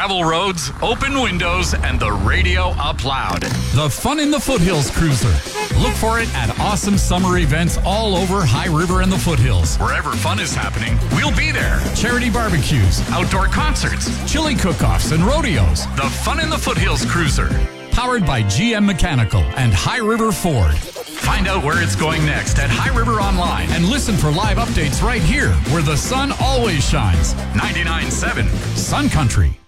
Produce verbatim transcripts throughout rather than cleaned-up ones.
gravel roads, open windows, and the radio up loud. The Fun in the Foothills Cruiser. Look for it at awesome summer events all over High River and the Foothills. Wherever fun is happening, we'll be there. Charity barbecues, outdoor concerts, chili cook-offs, and rodeos. The Fun in the Foothills Cruiser. Powered by G M Mechanical and High River Ford. Find out where it's going next at High River Online and listen for live updates right here where the sun always shines. ninety-nine point seven Sun Country.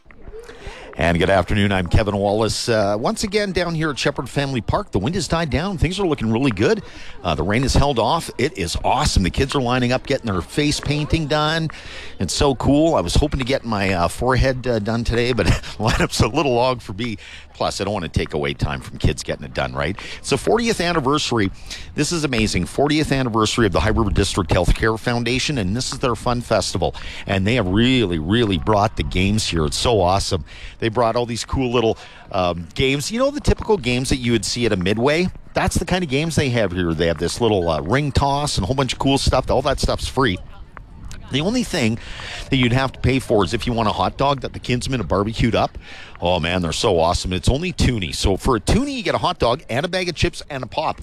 And good afternoon, I'm Kevin Wallace. Uh, once again, down here at Shepherd Family Park, the wind has died down. Things are looking really good. Uh, the rain is held off. It is awesome. The kids are lining up, getting their face painting done. It's so cool. I was hoping to get my uh, forehead uh, done today, but lineup's a little long for me. Plus, I don't want to take away time from kids getting it done, right? It's the fortieth anniversary. This is amazing. fortieth anniversary of the High River District Healthcare Foundation, and this is their fun festival. And they have really, really brought the games here. It's so awesome. They brought all these cool little um, games. You know, the typical games that you would see at a Midway? That's the kind of games they have here. They have this little uh, ring toss and a whole bunch of cool stuff. All that stuff's free. The only thing that you'd have to pay for is if you want a hot dog that the Kinsmen have barbecued up. Oh, man, they're so awesome. It's only toonie. So for a toonie, you get a hot dog and a bag of chips and a pop.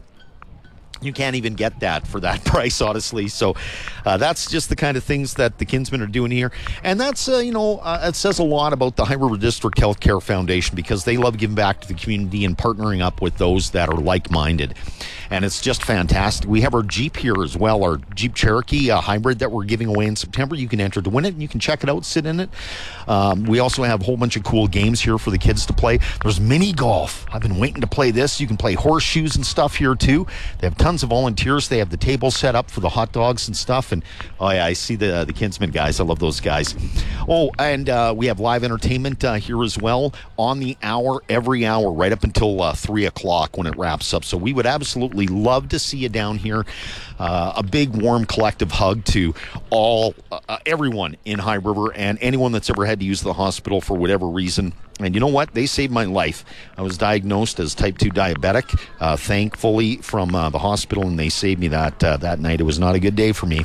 You can't even get that for that price, honestly. So uh, that's just the kind of things that the Kinsmen are doing here. And that's, uh, you know, uh, it says a lot about the High River District Healthcare Foundation because they love giving back to the community and partnering up with those that are like-minded. And it's just fantastic. We have our Jeep here as well, our Jeep Cherokee uh, hybrid that we're giving away in September. You can enter to win it, and you can check it out, sit in it. Um, we also have a whole bunch of cool games here for the kids to play. There's mini golf. I've been waiting to play this. You can play horseshoes and stuff here, too. They have tons of volunteers. They have the table set up for the hot dogs and stuff. And, oh, yeah, I see the the Kinsmen guys. I love those guys. Oh, and uh, we have live entertainment uh, here as well on the hour, every hour, right up until uh, three o'clock when it wraps up. So we would absolutely love to see you down here. Uh, a big, warm, collective hug to all, uh, everyone in High River and anyone that's ever had to use the hospital for whatever reason. And you know what? They saved my life. I was diagnosed as type two diabetic, uh, thankfully, from uh, the hospital, and they saved me that uh, that night. It was not a good day for me.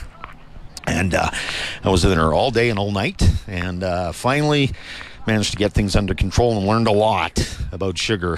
And uh, I was in there all day and all night, and uh, finally managed to get things under control and learned a lot about sugar.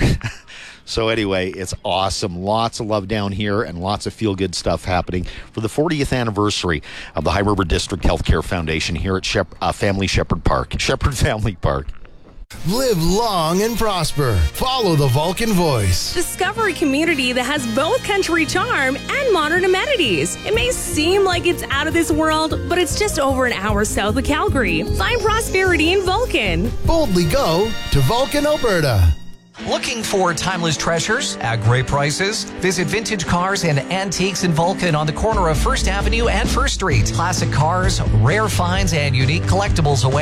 So anyway, it's awesome. Lots of love down here and lots of feel-good stuff happening for the fortieth anniversary of the High River District Healthcare Foundation here at Shep- uh, Family Shepherd Park, Shepherd Family Park. Live long and prosper. Follow the Vulcan Voice. Discover a community that has both country charm and modern amenities. It may seem like it's out of this world, but it's just over an hour south of Calgary. Find prosperity in Vulcan. Boldly go to Vulcan, Alberta. Looking for timeless treasures at great prices? Visit Vintage Cars and Antiques in Vulcan on the corner of First Avenue and First Street. Classic cars, rare finds, and unique collectibles away.